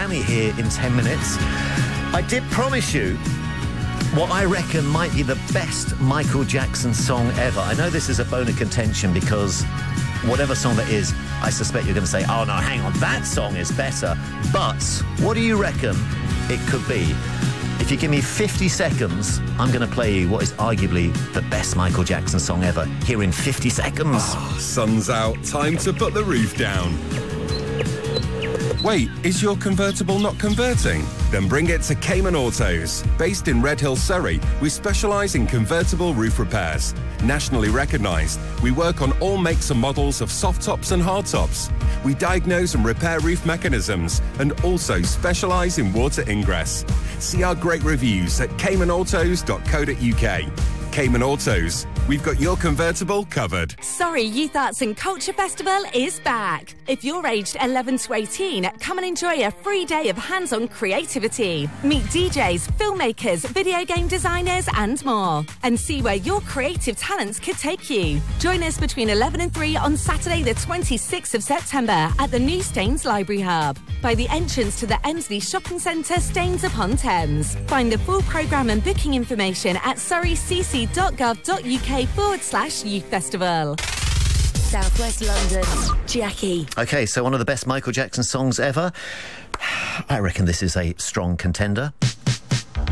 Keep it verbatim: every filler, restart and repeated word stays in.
Sammy here in ten minutes. I did promise you what I reckon might be the best Michael Jackson song ever. I know this is a bone of contention because whatever song that is, I suspect you're going to say, oh no, hang on, that song is better. But what do you reckon it could be? If you give me fifty seconds, I'm going to play you what is arguably the best Michael Jackson song ever. Here in fifty seconds. Oh, sun's out. Time to put the roof down. Wait, is your convertible not converting? Then bring it to Cayman Autos. Based in Red Hill, Surrey, we specialise in convertible roof repairs. Nationally recognised, we work on all makes and models of soft tops and hard tops. We diagnose and repair roof mechanisms and also specialise in water ingress. See our great reviews at cayman autos dot co dot uk. Cayman Autos, we've got your convertible covered. Surrey Youth Arts and Culture Festival is back. If you're aged eleven to eighteen, come and enjoy a free day of hands-on creativity. Meet D Js, filmmakers, video game designers and more. And see where your creative talents could take you. Join us between eleven and three on Saturday the twenty-sixth of September at the new Staines Library Hub, by the entrance to the Emsley Shopping Centre, Staines-upon-Thames. Find the full programme and booking information at surreycc dot gov dot uk forward slash youth festival. Southwest London, Jackie. Okay, so one of the best Michael Jackson songs ever. I reckon this is a strong contender.